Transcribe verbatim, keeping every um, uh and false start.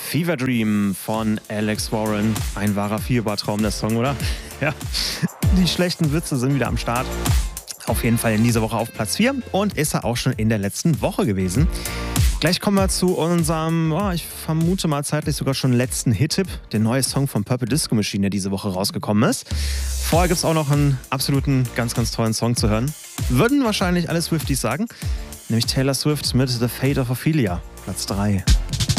Fever Dream von Alex Warren. Ein wahrer Fiebertraum, der Song, oder? Ja, die schlechten Witze sind wieder am Start. Auf jeden Fall in dieser Woche auf Platz vier und ist er auch schon in der letzten Woche gewesen. Gleich kommen wir zu unserem, oh, ich vermute mal zeitlich sogar schon letzten Hit-Tipp. Der neue Song von Purple Disco Machine, der diese Woche rausgekommen ist. Vorher gibt es auch noch einen absoluten, ganz, ganz tollen Song zu hören. Würden wahrscheinlich alle Swifties sagen. Nämlich Taylor Swift mit The Fate of Ophelia, Platz drei.